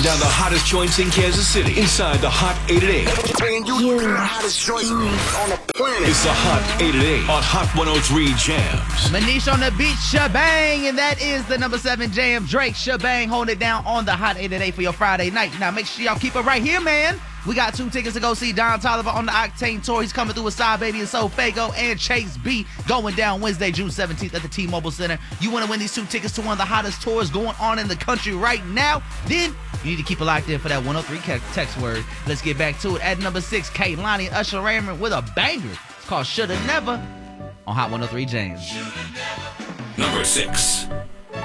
down the hottest joints in Kansas City inside the Hot 8 at 8. Bringing you the hottest joint on the planet. It's the Hot 8 at 8 on Hot 103 Jams. Manish on the beat, Shebang, and that is the number 7 jam. Drake, Shebang, holding it down on the Hot 8 at 8 for your Friday night. Now make sure y'all keep it right here, man. We got 2 tickets to go see Don Toliver on the Octane Tour. He's coming through with Side Baby and Soul Fago and Chase B, going down Wednesday, June 17th at the T-Mobile Center. You want to win these 2 tickets to one of the hottest tours going on in the country right now? Then you need to keep it locked in for that 103 text word. Let's get back to it. At number 6, Kehlani and Usher Raymond with a banger. It's called Shoulda Never on Hot 103 Jams. Number 6.